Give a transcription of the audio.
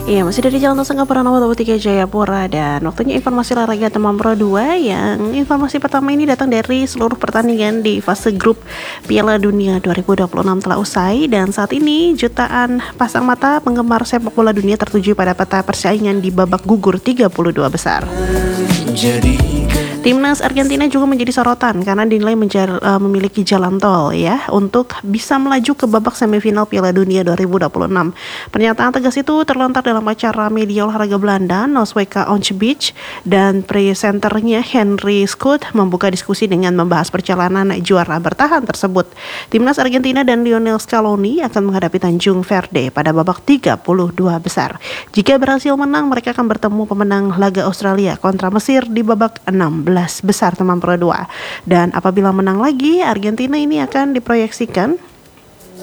Iya, masih dari Jalan Singapura nomor 23 Jayapura dan waktunya informasi olahraga Teman Pro 2 yang informasi pertama ini datang dari seluruh pertandingan di fase grup Piala Dunia 2026 telah usai dan saat ini jutaan pasang mata penggemar sepak bola dunia tertuju pada peta persaingan di babak gugur 32 besar. Timnas Argentina juga menjadi sorotan karena dinilai memiliki jalan tol ya untuk bisa melaju ke babak semifinal Piala Dunia 2026. Pernyataan tegas itu terlontar dalam acara media olahraga Belanda, Nosweka on Beach, dan presenternya Henry Scott membuka diskusi dengan membahas perjalanan juara bertahan tersebut. Timnas Argentina dan Lionel Scaloni akan menghadapi Tanjung Verde pada babak 32 besar. Jika berhasil menang, mereka akan bertemu pemenang laga Australia kontra Mesir di babak 16 besar Teman Pro 2. Dan apabila menang lagi, Argentina ini akan diproyeksikan